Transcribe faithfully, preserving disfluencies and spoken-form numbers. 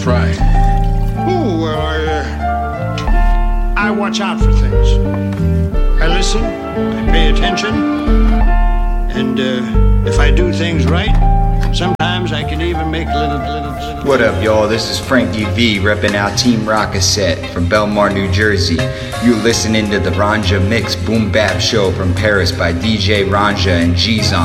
try? Oh, well, I, uh, I watch out for things. I listen, I pay attention, and uh, if I do things right, sometimes I can even make a little, little, little... What up, y'all? This is Frankie V, repping out Team Rockasset from Belmar, New Jersey. You're listening to the Ranja Mix Boom Bap Show from Paris by D J Ranja and G-Zon.